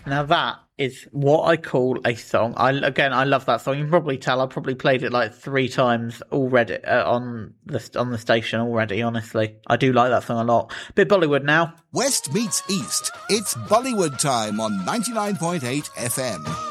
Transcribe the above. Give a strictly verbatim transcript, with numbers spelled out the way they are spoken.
Now that is what I call a song. I again, I love that song. You can probably tell I probably played it like three times already uh, on the on the station already. Honestly, I do like that song a lot. Bit Bollywood now. West meets East. It's Bollywood time on ninety-nine point eight F M.